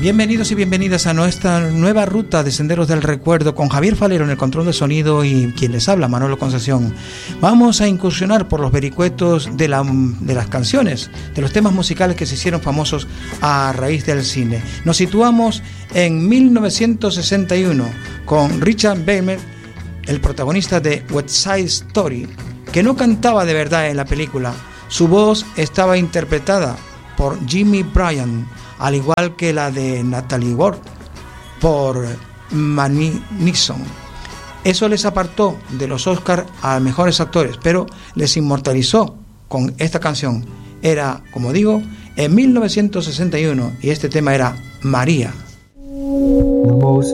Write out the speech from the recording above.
Bienvenidos y bienvenidas a nuestra nueva ruta de Senderos del Recuerdo con Javier Falero en el control de sonido y quien les habla, Manolo Concesión. Vamos a incursionar por los vericuetos de las canciones, de los temas musicales que se hicieron famosos a raíz del cine. Nos situamos en 1961 con Richard Beymer, el protagonista de West Side Story, que no cantaba de verdad en la película. Su voz estaba interpretada por Jimmy Bryan, al igual que la de Natalie Wood por Manny Nixon. Eso les apartó de los Oscars a mejores actores, pero les inmortalizó con esta canción. Era, como digo, en 1961 y este tema era María. The most